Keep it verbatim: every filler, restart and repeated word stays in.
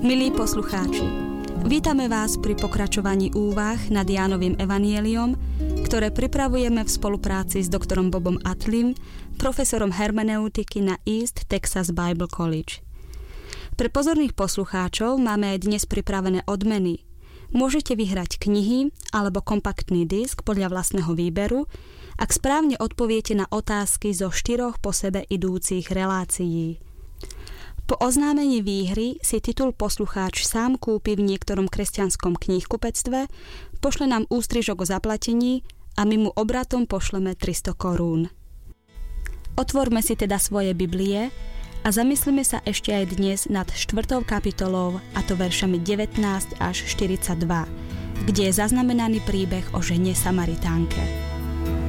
Milí poslucháči, vítame vás pri pokračovaní úvah nad Jánovým evanjeliom, ktoré pripravujeme v spolupráci s doktorom Bobom Atlim, profesorom hermeneutiky na East Texas Bible College. Pre pozorných poslucháčov máme aj dnes pripravené odmeny. Môžete vyhrať knihy alebo kompaktný disk podľa vlastného výberu, ak správne odpoviete na otázky zo štyroch po sebe idúcich relácií. Po oznámení výhry si titul poslucháč sám kúpi v niektorom kresťanskom knihkupectve, pošle nám ústrižok o zaplatení a my mu obratom pošleme tristo korún. Otvorme si teda svoje Biblie a zamyslíme sa ešte aj dnes nad štvrtou kapitolou, a to veršami devätnásť až štyridsaťdva, kde je zaznamenaný príbeh o žene Samaritánke.